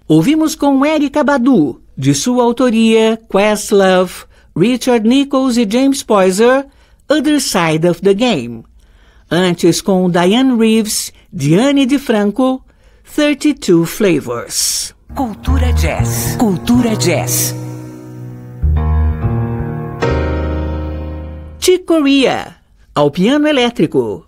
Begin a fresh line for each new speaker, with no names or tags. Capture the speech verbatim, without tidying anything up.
Ouvimos com Erykah Badu, de sua autoria Questlove, Richard Nichols e James Poyser, Other Side of the Game. Antes com Diane Reeves, Diane DiFranco, thirty-two Flavors. Cultura Jazz. Cultura Jazz. Chick Corea, ao piano elétrico.